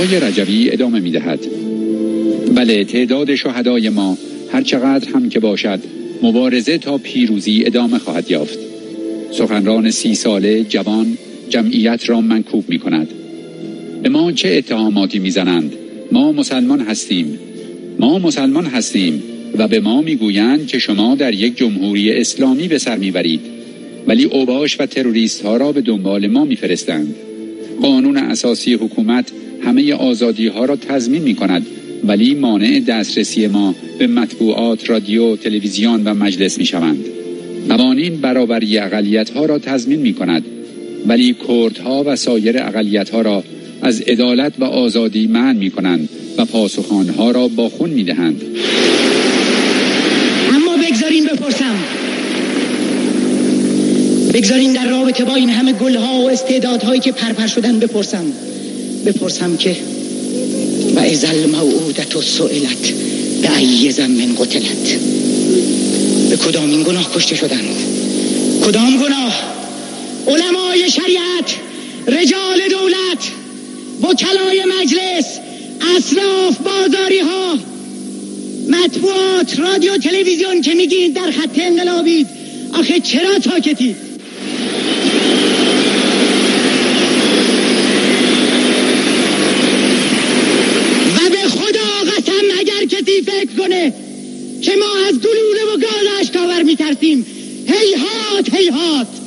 آقای رجوی ادامه می دهد. بله، تعداد شهدای ما هر چقدر هم که باشد مبارزه تا پیروزی ادامه خواهد یافت. سخنران 30 ساله جوان جمعیت را منکوب می کند. به ما چه اتهاماتی می زنند؟ ما مسلمان هستیم و به ما می گویند که شما در یک جمهوری اسلامی به سر می برید، ولی اوباش و تروریست ها را به دنبال ما می فرستند. قانون اساسی حکومت همه آزادی ها را تضمین می کند، ولی مانع دسترسی ما به مطبوعات، رادیو، تلویزیون و مجلس می شوند. قوانین برابری اقلیت ها را تضمین می کند، ولی کردها و سایر اقلیت ها را از عدالت و آزادی منع می کنند و پاسخانها را با خون می دهند. اما بگذارین در رابطه با این همه گلها و استعدادهایی که پرپر شدن بپرسم که و اذا الموعودة سئلت بأی ذنب قتلت، به کدام این گناه کشته شدند؟ کدام گناه؟ علمای شریعت، رجال دولت، وکلای مجلس، اصناف، بازاری ها، مطبوعات، رادیو، تلویزیون که میگین در خط انقلابید. آخه چرا ساکتید؟ و به خدا قسم اگر کسی فکر کنه که ما از گلوله و گاز اشکاور میترسیم، هیهات